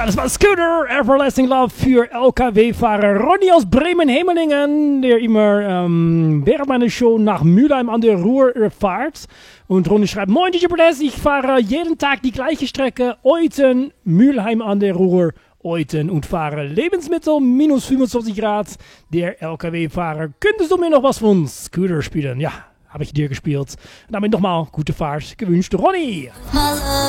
Ja, das war Scooter, Everlasting Love für LKW-Fahrer Ronny aus Bremen-Hemelingen, der immer während meiner Show nach Mülheim an der Ruhr fährt. Und Ronny schreibt, moin DJ Protest, ich fahre jeden Tag die gleiche Strecke, Euten, Mülheim an der Ruhr, Euten und fahre Lebensmittel, minus 25 Grad. Der LKW-Fahrer, könntest du mir noch was von Scooter spielen? Ja, habe ich dir gespielt. Und damit nochmal gute Fahrt gewünscht, Ronny.